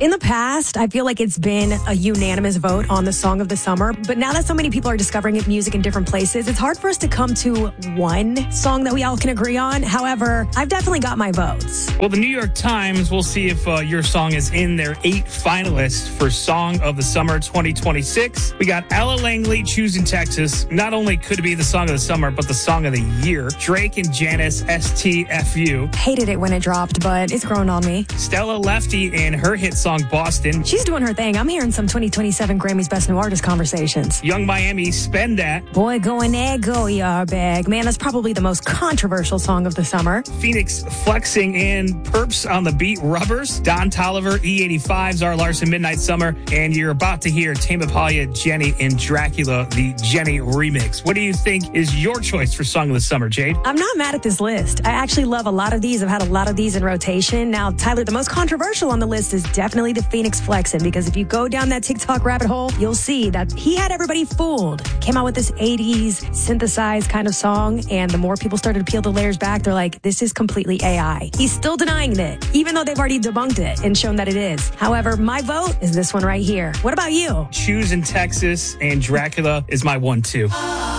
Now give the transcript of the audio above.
In the past, I feel like it's been a unanimous vote on the song of the summer, but now that so many people are discovering music in different places, it's hard for us to come to one song that we all can agree on. However, I've definitely got my votes. Well, the New York Times will see if your song is in their 8 finalists for Song of the Summer 2026. We got Ella Langley, Choosing Texas. Not only could it be the song of the summer, but the song of the year. Drake and Janice, STFU. Hated it when it dropped, but it's grown on me. Stella Lefty and her hit song Boston. She's doing her thing. I'm hearing some 2027 Grammys Best New Artist conversations. Young Miami, Spend That. Boy, going there, go your bag. Man, that's probably the most controversial song of the summer. Phoenix Flexing and Perps on the Beat, Rubbers. Don Tolliver, E85's Zara Larson, Midnight Summer. And you're about to hear Tame Impala, Jenny, and Dracula, the Jenny remix. What do you think is your choice for Song of the Summer, Jade? I'm not mad at this list. I actually love a lot of these. I've had a lot of these in rotation. Now, Tyler, the most controversial on the list is definitely the Phoenix Flexin', because if you go down that TikTok rabbit hole, you'll see that he had everybody fooled. Came out with this 80s synthesized kind of song, and the more people started to peel the layers back, they're like, this is completely AI. He's still denying it, even though they've already debunked it and shown that it is. However, my vote is this one right here. What about you? Choosing Texas and Dracula is my 1-2.